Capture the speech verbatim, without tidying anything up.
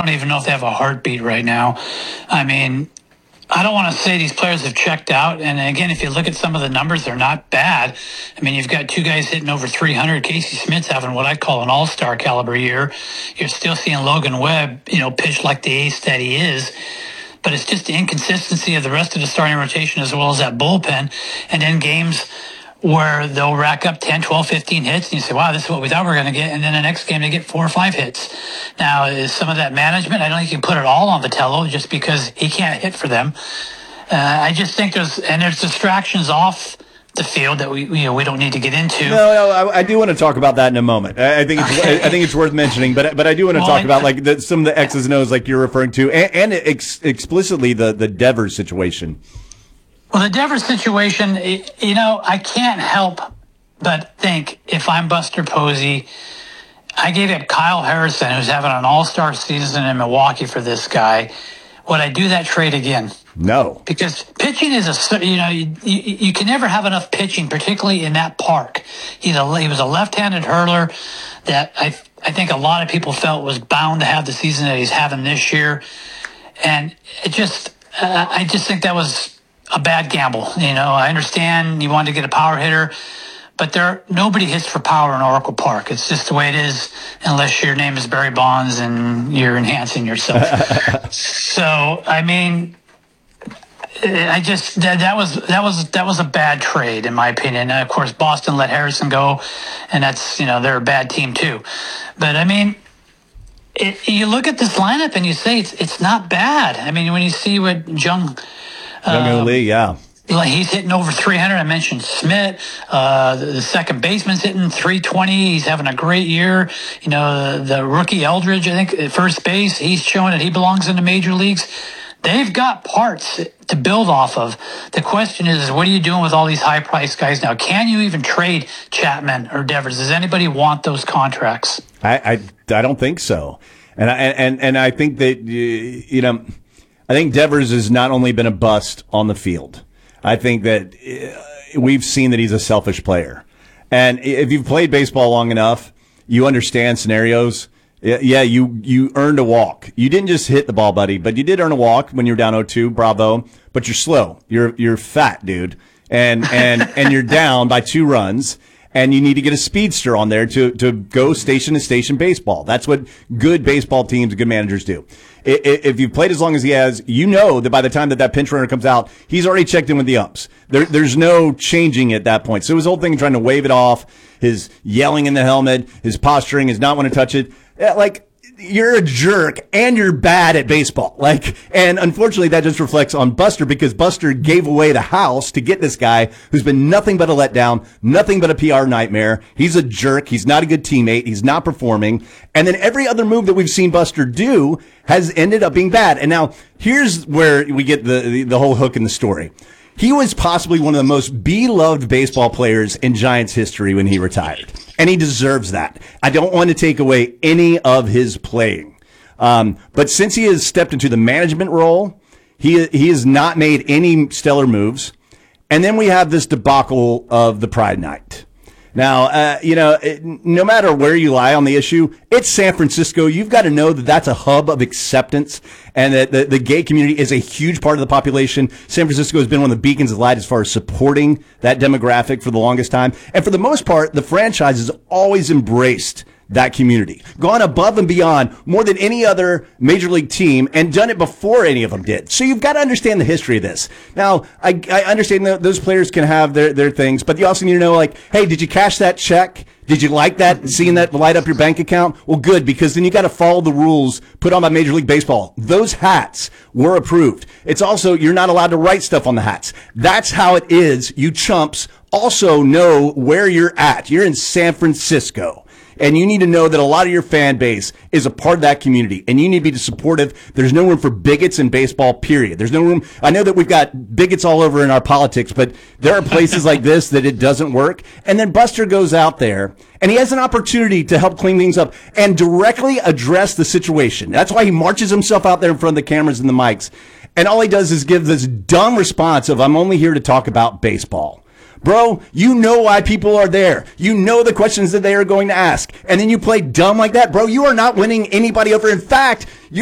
don't even know if they have a heartbeat right now. I mean, I don't want to say these players have checked out. And again, if you look at some of the numbers, they're not bad. I mean, you've got two guys hitting over three hundred. Casey Smith's having what I call an all-star caliber year. You're still seeing Logan Webb, you know, pitch like the ace that he is. But it's just the inconsistency of the rest of the starting rotation as well as that bullpen. And then games where they'll rack up ten, twelve, fifteen hits, and you say, wow, this is what we thought we were going to get. And then the next game they get four or five hits. Now, is some of that management? I don't think you can put it all on Vitello just because he can't hit for them. Uh, I just think there's, and there's distractions off the field that we, you know, we don't need to get into. No, no, I, I do want to talk about that in a moment. I, I think it's, okay. I, I think it's worth mentioning, but but I do want to well, talk I, about like the, some of the X's and O's like you're referring to, and, and ex, explicitly the the Devers situation. Well, the Devers situation, you know, I can't help but think if I'm Buster Posey, I gave up Kyle Harrison, who's having an all-star season in Milwaukee for this guy. Would I do that trade again? No. Because pitching is a, you know, you, you, you can never have enough pitching, particularly in that park. He's a, he was a left-handed hurler that I, I think a lot of people felt was bound to have the season that he's having this year. And it just, uh, I just think that was a bad gamble. You know, I understand you wanted to get a power hitter, but there nobody hits for power in Oracle Park. It's just the way it is, unless your name is Barry Bonds and you're enhancing yourself. So, I mean, I just that, that was that was that was a bad trade in my opinion. And of course, Boston let Harrison go, and that's, you know, they're a bad team too. But I mean, it, you look at this lineup and you say it's it's not bad. I mean, when you see what Jung. Young um, Lee, yeah. He's hitting over three hundred. I mentioned Smith. Uh, the, the second baseman's hitting three twenty. He's having a great year. You know, the, the rookie Eldridge, I think, at first base, he's showing that he belongs in the major leagues. They've got parts to build off of. The question is, what are you doing with all these high-priced guys now? Can you even trade Chapman or Devers? Does anybody want those contracts? I, I, I don't think so. And I, and, and I think that, you know, I think Devers has not only been a bust on the field. I think that we've seen that he's a selfish player. And if you've played baseball long enough, you understand scenarios. Yeah, you, you earned a walk. You didn't just hit the ball, buddy, but you did earn a walk when you were down oh two. Bravo. But you're slow. You're you're fat, dude. And and and you're down by two runs. And you need to get a speedster on there to, to go station to station baseball. That's what good baseball teams, good managers do. If you've played as long as he has, you know that by the time that that pinch runner comes out, he's already checked in with the umps. There, there's no changing at that point. So his whole thing trying to wave it off, his yelling in the helmet, his posturing, his not want to touch it, like, you're a jerk and you're bad at baseball. Like, and unfortunately that just reflects on Buster, because Buster gave away the house to get this guy who's been nothing but a letdown, nothing but a P R nightmare. He's a jerk. He's not a good teammate. He's not performing. And then every other move that we've seen Buster do has ended up being bad. And now here's where we get the, the, the whole hook in the story. He was possibly one of the most beloved baseball players in Giants history when he retired. And he deserves that. I don't want to take away any of his playing. Um, but since he has stepped into the management role, he he has not made any stellar moves. And then we have this debacle of the Pride Night. Now, uh, you know, it, no matter where you lie on the issue, it's San Francisco. You've got to know that that's a hub of acceptance, and that the, the gay community is a huge part of the population. San Francisco has been one of the beacons of light as far as supporting that demographic for the longest time. And for the most part, the franchise has always embraced that community, gone above and beyond more than any other major league team, and done it before any of them did. So you've got to understand the history of this. Now, I, I understand that those players can have their, their things, but you also need to know, like, hey, did you cash that check? Did you like that, seeing that light up your bank account? Well, good, because then you got to follow the rules put on by Major League Baseball. Those hats were approved. It's also, you're not allowed to write stuff on the hats. That's how it is. You chumps also know where you're at. You're in San Francisco. And you need to know that a lot of your fan base is a part of that community, and you need to be supportive. There's no room for bigots in baseball, period. There's no room. I know that we've got bigots all over in our politics, but there are places like this that it doesn't work. And then Buster goes out there, and he has an opportunity to help clean things up and directly address the situation. That's why he marches himself out there in front of the cameras and the mics. And all he does is give this dumb response of, I'm only here to talk about baseball. Bro, you know why people are there. You know the questions that they are going to ask. And then you play dumb like that. Bro, you are not winning anybody over. In fact, you